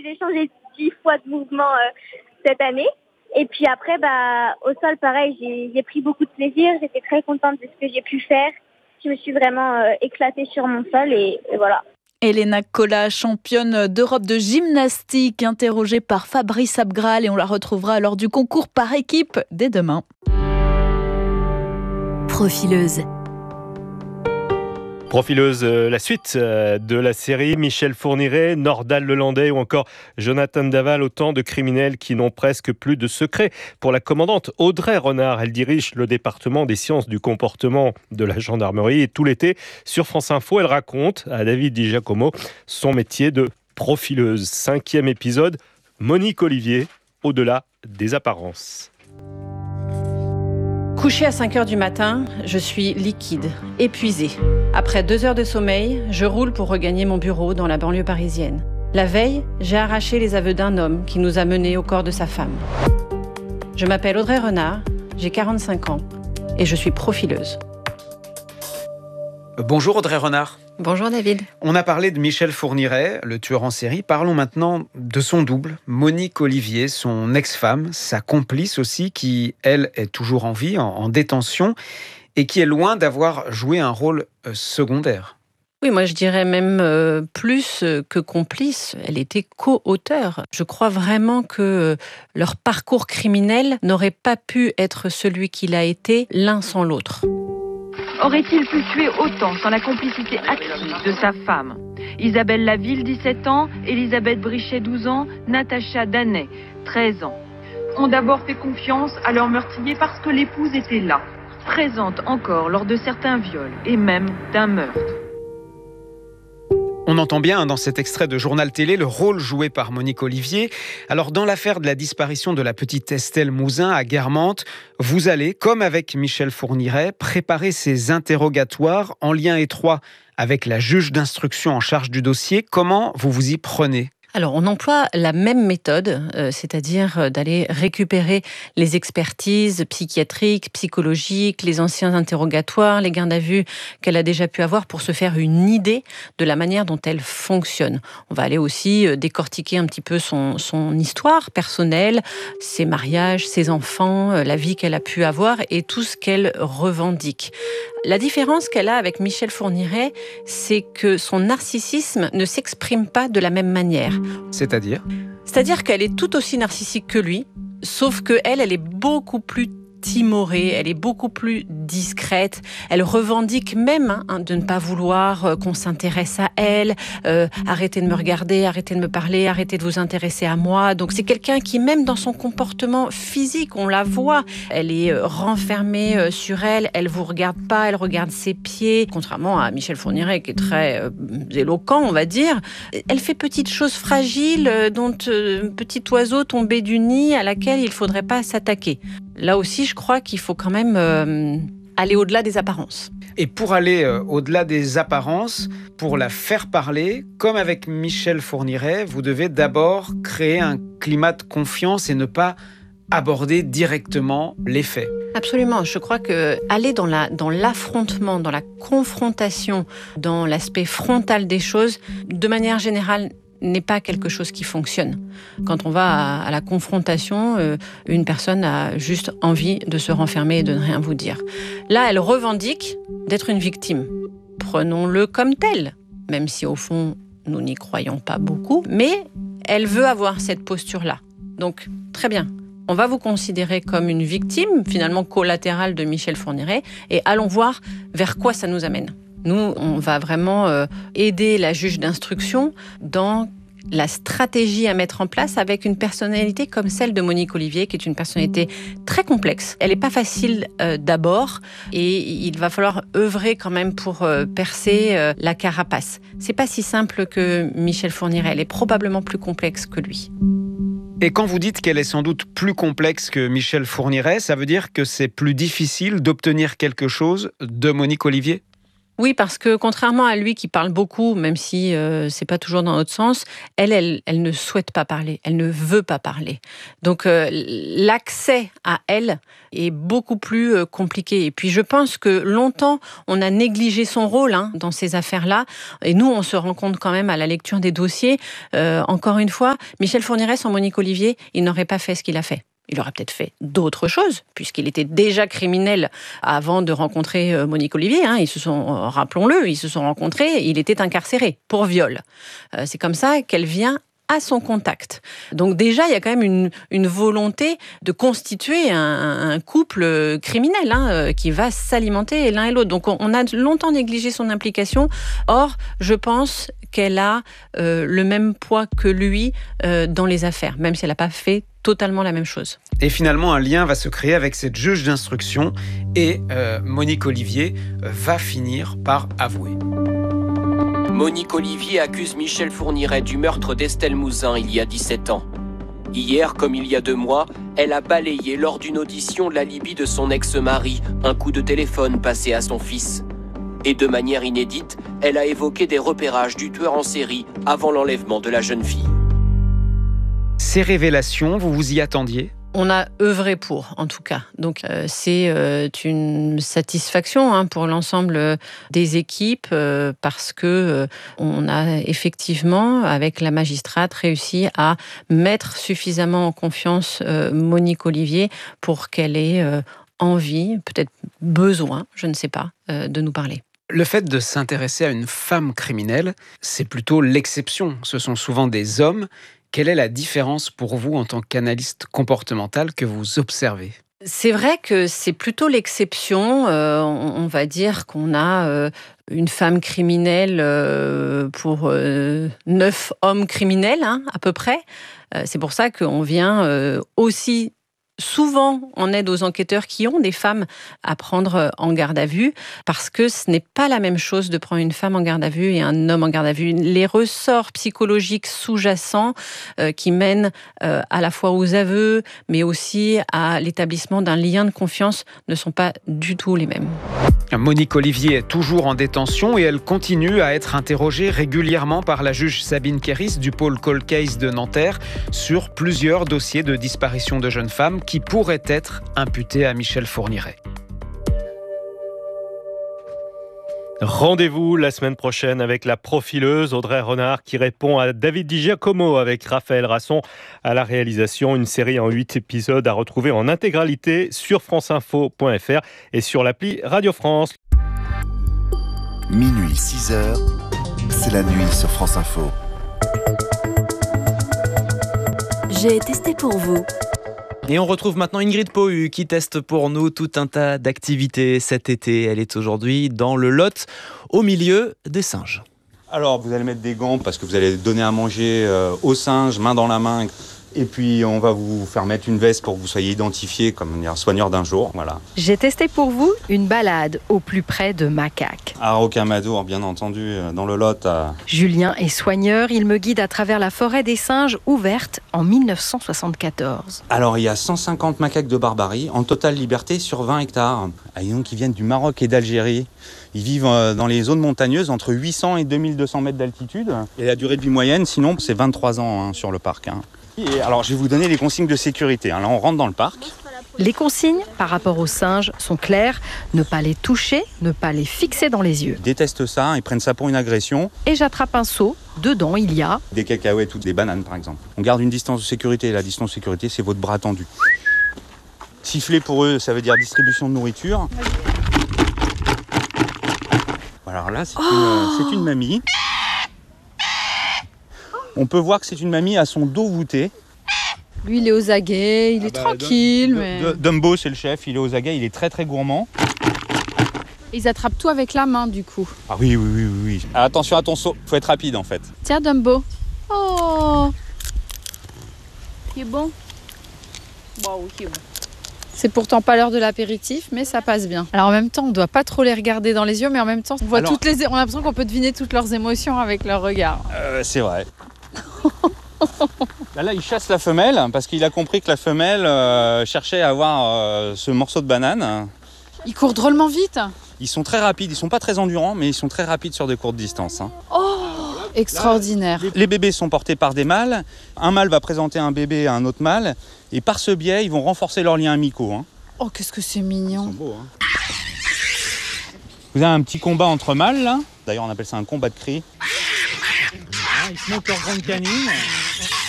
j'ai changé 10 fois de mouvement cette année. Et puis après, au sol, pareil, j'ai pris beaucoup de plaisir. J'étais très contente de ce que j'ai pu faire. Je me suis vraiment éclatée sur mon sol et voilà. Elena Colas, championne d'Europe de gymnastique, interrogée par Fabrice Abgral, et on la retrouvera lors du concours par équipe dès demain. Profileuse. Profileuse, la suite de la série, Michel Fourniret, Nordal Lelandais ou encore Jonathan Daval, autant de criminels qui n'ont presque plus de secret. Pour la commandante Audrey Renard, elle dirige le département des sciences du comportement de la gendarmerie et tout l'été, sur France Info, elle raconte à David Di Giacomo son métier de profileuse. 5e épisode, Monique Olivier, au-delà des apparences. Couchée à 5h du matin, je suis liquide, épuisée. Après 2 heures de sommeil, je roule pour regagner mon bureau dans la banlieue parisienne. La veille, j'ai arraché les aveux d'un homme qui nous a menés au corps de sa femme. Je m'appelle Audrey Renard, j'ai 45 ans et je suis profileuse. Bonjour Audrey Renard. Bonjour David. On a parlé de Michel Fourniret, le tueur en série. Parlons maintenant de son double, Monique Olivier, son ex-femme, sa complice aussi, qui, elle, est toujours en vie, en détention, et qui est loin d'avoir joué un rôle secondaire. Oui, moi je dirais même plus que complice, elle était co-auteure. Je crois vraiment que leur parcours criminel n'aurait pas pu être celui qu'il a été l'un sans l'autre. Aurait-il pu tuer autant sans la complicité active de sa femme ? Isabelle Laville, 17 ans, Elisabeth Brichet, 12 ans, Natacha Danet, 13 ans. Ont d'abord fait confiance à leur meurtrier parce que l'épouse était là, présente encore lors de certains viols et même d'un meurtre. On entend bien dans cet extrait de journal télé le rôle joué par Monique Olivier. Alors dans l'affaire de la disparition de la petite Estelle Mouzin à Guermantes, vous allez, comme avec Michel Fourniret, préparer ces interrogatoires en lien étroit avec la juge d'instruction en charge du dossier. Comment vous vous y prenez ? Alors, on emploie la même méthode, c'est-à-dire d'aller récupérer les expertises psychiatriques, psychologiques, les anciens interrogatoires, les gardes à vue qu'elle a déjà pu avoir pour se faire une idée de la manière dont elle fonctionne. On va aller aussi décortiquer un petit peu son histoire personnelle, ses mariages, ses enfants, la vie qu'elle a pu avoir et tout ce qu'elle revendique. La différence qu'elle a avec Michel Fourniret, c'est que son narcissisme ne s'exprime pas de la même manière. C'est-à-dire ? C'est-à-dire qu'elle est tout aussi narcissique que lui, sauf qu'elle est beaucoup plus timorée, elle est beaucoup plus discrète. Elle revendique même de ne pas vouloir qu'on s'intéresse à elle. Arrêtez de me regarder, arrêtez de me parler, arrêtez de vous intéresser à moi. Donc c'est quelqu'un qui, même dans son comportement physique, on la voit, elle est renfermée sur elle, elle vous regarde pas, elle regarde ses pieds. Contrairement à Michel Fourniret, qui est très éloquent, on va dire. Elle fait petites choses fragiles, dont un petit oiseau tombé du nid à laquelle il faudrait pas s'attaquer. Là aussi, je crois qu'il faut quand même aller au-delà des apparences. Et pour aller au-delà des apparences, pour la faire parler, comme avec Michel Fourniret, vous devez d'abord créer un climat de confiance et ne pas aborder directement les faits. Absolument. Je crois que aller dans l'affrontement, dans la confrontation, dans l'aspect frontal des choses, de manière générale, n'est pas quelque chose qui fonctionne. Quand on va à la confrontation, une personne a juste envie de se renfermer et de ne rien vous dire. Là, elle revendique d'être une victime. Prenons-le comme tel, même si au fond, nous n'y croyons pas beaucoup, mais elle veut avoir cette posture-là. Donc, très bien. On va vous considérer comme une victime, finalement collatérale de Michel Fourniret, et allons voir vers quoi ça nous amène. Nous, on va vraiment aider la juge d'instruction dans la stratégie à mettre en place avec une personnalité comme celle de Monique Olivier, qui est une personnalité très complexe. Elle n'est pas facile d'abord et il va falloir œuvrer quand même pour percer la carapace. C'est pas si simple que Michel Fourniret, elle est probablement plus complexe que lui. Et quand vous dites qu'elle est sans doute plus complexe que Michel Fourniret, ça veut dire que c'est plus difficile d'obtenir quelque chose de Monique Olivier ? Oui, parce que contrairement à lui qui parle beaucoup, même si c'est pas toujours dans notre sens, elle ne souhaite pas parler, elle ne veut pas parler. Donc l'accès à elle est beaucoup plus compliqué. Et puis je pense que longtemps on a négligé son rôle dans ces affaires-là. Et nous, on se rend compte quand même à la lecture des dossiers. Encore une fois, Michel Fourniret sans Monique Olivier, il n'aurait pas fait ce qu'il a fait. Il aurait peut-être fait d'autres choses, puisqu'il était déjà criminel avant de rencontrer Monique Olivier. Rappelons-le, ils se sont rencontrés, il était incarcéré pour viol. C'est comme ça qu'elle vient à son contact. Donc déjà, il y a quand même une volonté de constituer un couple criminel qui va s'alimenter l'un et l'autre. Donc on a longtemps négligé son implication. Or, je pense qu'elle a le même poids que lui dans les affaires, même si elle n'a pas fait totalement la même chose. Et finalement, un lien va se créer avec cette juge d'instruction et Monique Olivier va finir par avouer. Monique Olivier accuse Michel Fourniret du meurtre d'Estelle Mouzin il y a 17 ans. Hier, comme il y a 2 mois, elle a balayé lors d'une audition l'alibi de son ex-mari, un coup de téléphone passé à son fils. Et de manière inédite, elle a évoqué des repérages du tueur en série avant l'enlèvement de la jeune fille. Ces révélations, vous vous y attendiez ? On a œuvré pour, en tout cas. Donc, c'est une satisfaction pour l'ensemble des équipes parce que on a effectivement, avec la magistrate, réussi à mettre suffisamment en confiance Monique Olivier pour qu'elle ait envie, peut-être besoin, je ne sais pas, de nous parler. Le fait de s'intéresser à une femme criminelle, c'est plutôt l'exception. Ce sont souvent des hommes. Quelle est la différence pour vous en tant qu'analyste comportemental que vous observez ? C'est vrai que c'est plutôt l'exception. On va dire qu'on a une femme criminelle pour 9 hommes criminels, à peu près. C'est pour ça qu'on vient aussi souvent en aide aux enquêteurs qui ont des femmes à prendre en garde à vue, parce que ce n'est pas la même chose de prendre une femme en garde à vue et un homme en garde à vue. Les ressorts psychologiques sous-jacents qui mènent à la fois aux aveux, mais aussi à l'établissement d'un lien de confiance ne sont pas du tout les mêmes. Monique Olivier est toujours en détention et elle continue à être interrogée régulièrement par la juge Sabine Kéris du pôle Cold Case de Nanterre sur plusieurs dossiers de disparition de jeunes femmes qui pourraient être imputés à Michel Fourniret. Rendez-vous la semaine prochaine avec la profileuse Audrey Renard qui répond à David Di Giacomo avec Raphaël Rasson à la réalisation. Une série en 8 épisodes à retrouver en intégralité sur franceinfo.fr et sur l'appli Radio France. Minuit 6h, c'est la nuit sur France Info. J'ai testé pour vous. Et on retrouve maintenant Ingrid Pohu qui teste pour nous tout un tas d'activités cet été. Elle est aujourd'hui dans le Lot, au milieu des singes. Alors vous allez mettre des gants parce que vous allez donner à manger aux singes, main dans la main. Et puis on va vous faire mettre une veste pour que vous soyez identifié comme un soigneur d'un jour. Voilà. J'ai testé pour vous une balade au plus près de macaques. À Rocamadour, bien entendu, dans le Lot. Julien est soigneur, il me guide à travers la forêt des singes ouverte en 1974. Alors il y a 150 macaques de Barbarie, en totale liberté sur 20 hectares. Et donc ils viennent du Maroc et d'Algérie. Ils vivent dans les zones montagneuses entre 800 et 2200 mètres d'altitude. Et la durée de vie moyenne, sinon, c'est 23 ans sur le parc. Et alors, je vais vous donner les consignes de sécurité. Là, on rentre dans le parc. Les consignes par rapport aux singes sont claires. Ne pas les toucher, ne pas les fixer dans les yeux. Ils détestent ça, ils prennent ça pour une agression. Et j'attrape un seau. Dedans, il y a des cacahuètes ou des bananes, par exemple. On garde une distance de sécurité. La distance de sécurité, c'est votre bras tendu. Siffler pour eux, ça veut dire distribution de nourriture. Voilà, alors là, c'est une mamie. On peut voir que c'est une mamie à son dos voûté. Lui, il est aux aguets, il est tranquille. Dumbo, c'est le chef, il est aux aguets, il est très très gourmand. Ils attrapent tout avec la main, du coup. Ah oui. Alors, attention à ton saut, faut être rapide en fait. Tiens, Dumbo. Oh, il est bon. Bon, oui, il est bon. C'est pourtant pas l'heure de l'apéritif, mais ça passe bien. Alors en même temps, on doit pas trop les regarder dans les yeux, mais en même temps, on a l'impression qu'on peut deviner toutes leurs émotions avec leur regard. C'est vrai. Là, il chasse la femelle parce qu'il a compris que la femelle cherchait à avoir ce morceau de banane. Il court drôlement vite. Ils sont très rapides, ils sont pas très endurants, mais ils sont très rapides sur de courtes distances. Oh, extraordinaire. Les bébés sont portés par des mâles. Un mâle va présenter un bébé à un autre mâle. Et par ce biais, ils vont renforcer leurs liens amicaux. Oh, qu'est-ce que c'est mignon. Ils sont beaux. Vous avez un petit combat entre mâles, là. D'ailleurs, on appelle ça un combat de cris. Ils se montrent leurs grandes canines.